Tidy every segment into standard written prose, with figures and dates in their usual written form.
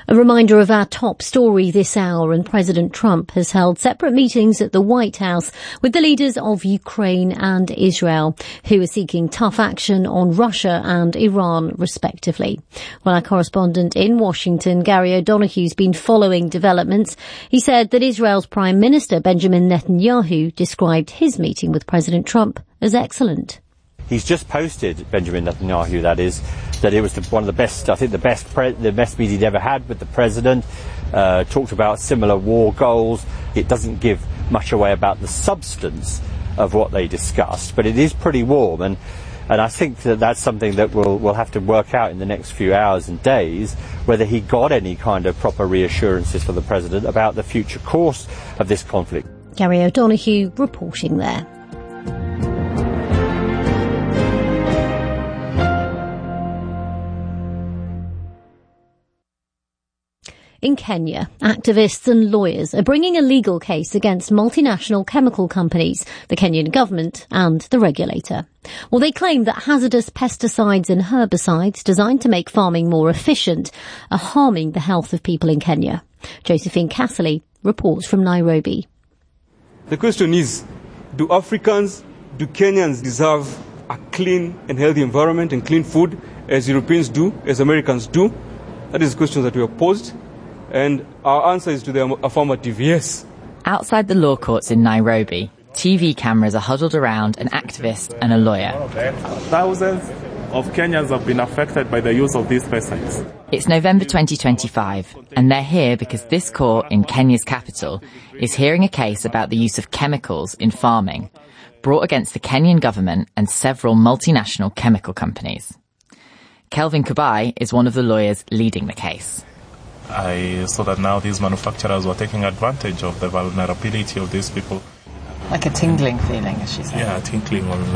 A reminder of our top story this hour, and President Trump has held separate meetings at the White House with the leaders of Ukraine and Israel, who are seeking tough action on Russia and Iran, respectively. Well, our correspondent in Washington, Gary O'Donoghue's been following developments. He said that Israel's Prime Minister, Benjamin Netanyahu, described his meeting with President Trump as excellent. He's just posted, Benjamin Netanyahu, that it was one of the best, I think the best meeting he'd ever had with the president. Talked about similar war goals. It doesn't give much away about the substance of what they discussed, but it is pretty warm, and I think that's something that we'll have to work out in the next few hours and days, whether he got any kind of proper reassurances from the president about the future course of this conflict. Gary O'Donoghue reporting there. In Kenya, activists and lawyers are bringing a legal case against multinational chemical companies, the Kenyan government and the regulator. Well, they claim that hazardous pesticides and herbicides designed to make farming more efficient are harming the health of people in Kenya. Josephine Casserly reports from Nairobi. The question is, do Kenyans deserve a clean and healthy environment and clean food as Europeans do, as Americans do? That is the question that we have posed. And our answer is to the affirmative, yes. Outside the law courts in Nairobi, TV cameras are huddled around an activist and a lawyer. Thousands of Kenyans have been affected by the use of these pesticides. It's November 2025, and they're here because this court in Kenya's capital is hearing a case about the use of chemicals in farming, brought against the Kenyan government and several multinational chemical companies. Kelvin Kubai is one of the lawyers leading the case. I saw that now these manufacturers were taking advantage of the vulnerability of these people. Like a tingling feeling, as she said. Yeah, tingling on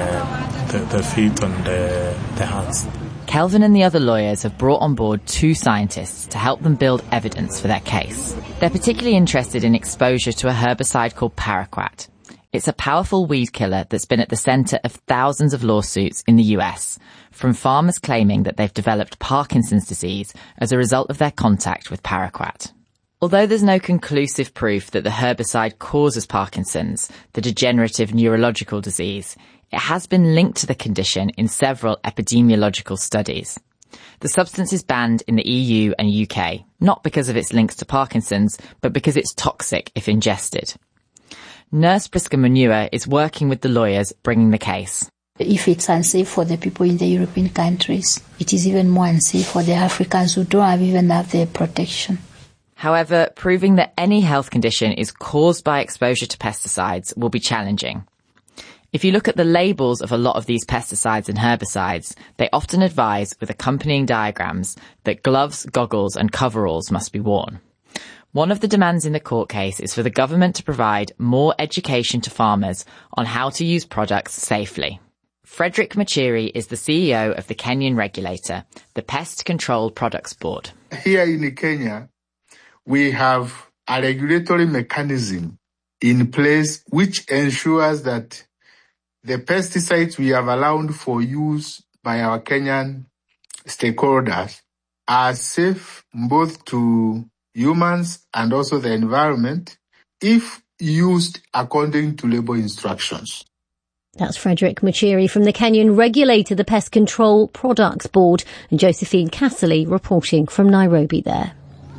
the feet and the hands. Kelvin and the other lawyers have brought on board two scientists to help them build evidence for their case. They're particularly interested in exposure to a herbicide called paraquat. It's a powerful weed killer that's been at the centre of thousands of lawsuits in the US, from farmers claiming that they've developed Parkinson's disease as a result of their contact with paraquat. Although there's no conclusive proof that the herbicide causes Parkinson's, the degenerative neurological disease, it has been linked to the condition in several epidemiological studies. The substance is banned in the EU and UK, not because of its links to Parkinson's, but because it's toxic if ingested. Nurse Priska Munua is working with the lawyers bringing the case. If it's unsafe for the people in the European countries, it is even more unsafe for the Africans who don't even have the protection. However, proving that any health condition is caused by exposure to pesticides will be challenging. If you look at the labels of a lot of these pesticides and herbicides, they often advise with accompanying diagrams that gloves, goggles and coveralls must be worn. One of the demands in the court case is for the government to provide more education to farmers on how to use products safely. Frederick Machiri is the CEO of the Kenyan regulator, the Pest Control Products Board. Here in Kenya, we have a regulatory mechanism in place which ensures that the pesticides we have allowed for use by our Kenyan stakeholders are safe both to humans and also the environment if used according to label instructions. That's Frederick Machiri from the Kenyan regulator, the Pest Control Products Board, and Josephine Casserly reporting from Nairobi there.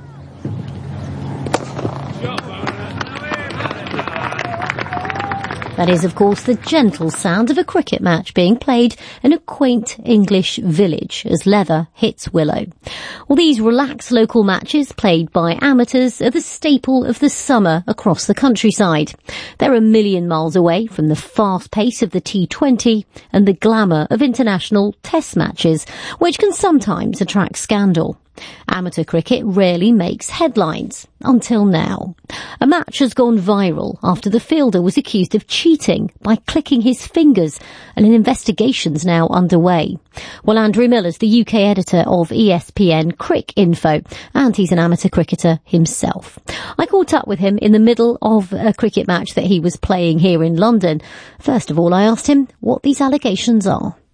That is, of course, the gentle sound of a cricket match being played in a quaint English village as Leather hits Willow. Well, these relaxed local matches played by amateurs are the staple of the summer across the countryside. They're a million miles away from the fast pace of the T20 and the glamour of international test matches, which can sometimes attract scandal. Amateur cricket rarely makes headlines, until now. A match has gone viral after the fielder was accused of cheating by clicking his fingers, and an investigation's now underway. Well, Andrew Miller's the UK editor of ESPN Crick Info, and he's an amateur cricketer himself. I caught up with him in the middle of a cricket match that he was playing here in London. First of all, I asked him what these allegations are.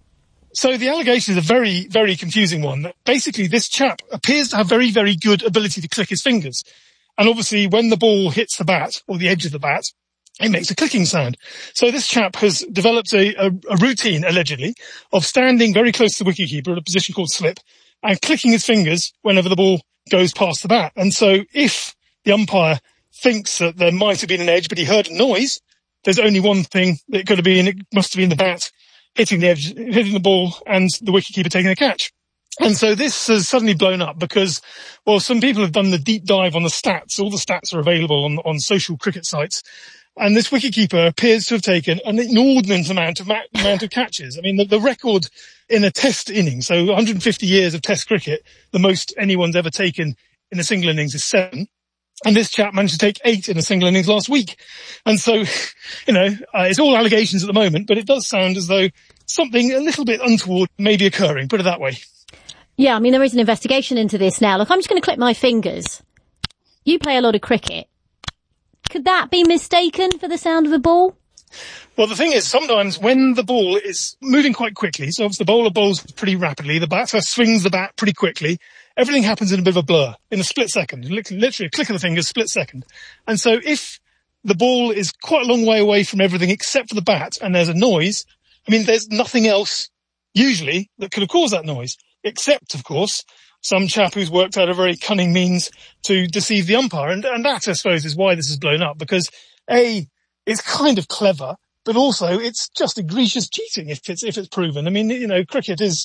So the allegation is a very, very confusing one. That basically, this chap appears to have very, very good ability to click his fingers. And obviously, when the ball hits the bat, or the edge of the bat, it makes a clicking sound. So this chap has developed a routine, allegedly, of standing very close to the wicketkeeper at a position called slip and clicking his fingers whenever the ball goes past the bat. And so if the umpire thinks that there might have been an edge, but he heard a noise, there's only one thing that it could have been. It must have been the bat hitting the edge, hitting the ball, and the wicketkeeper taking a catch. And so this has suddenly blown up because, well, some people have done the deep dive on the stats. All the stats are available on social cricket sites. And this wicketkeeper appears to have taken an inordinate amount of catches. I mean, the record in a test inning, so 150 years of test cricket, the most anyone's ever taken in a single innings is 7. And this chap managed to take 8 in a single innings last week. And so, it's all allegations at the moment, but it does sound as though something a little bit untoward may be occurring, put it that way. Yeah, I mean, there is an investigation into this now. Look, I'm just going to click my fingers. You play a lot of cricket. Could that be mistaken for the sound of a ball? Well, the thing is, sometimes when the ball is moving quite quickly, so obviously the bowler bowls pretty rapidly, the batter swings the bat pretty quickly, everything happens in a bit of a blur, in a split second, literally a click of the fingers, split second. And so if the ball is quite a long way away from everything except for the bat and there's a noise, I mean, there's nothing else usually that could have caused that noise, except, of course, some chap who's worked out a very cunning means to deceive the umpire. And that, I suppose, is why this has blown up, because A, it's kind of clever, but also it's just egregious cheating if it's proven. I mean, cricket is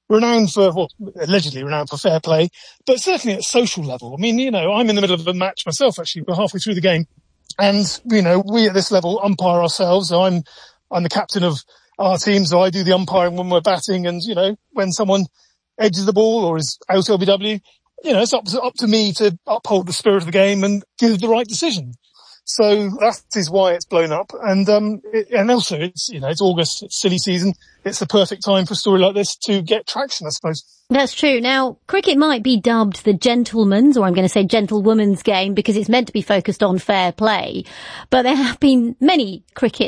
allegedly renowned for fair play, but certainly at social level. I mean, I'm in the middle of a match myself, actually. We're halfway through the game. And, we at this level umpire ourselves. So I'm the captain of our team, so I do the umpiring when we're batting. And, when someone edges the ball or is out LBW, it's up to me to uphold the spirit of the game and give the right decision. So that is why it's blown up. And also it's August, it's silly season. It's the perfect time for a story like this to get traction, I suppose. That's true. Now, cricket might be dubbed the gentleman's, or I'm going to say gentlewoman's game, because it's meant to be focused on fair play. But there have been many cricket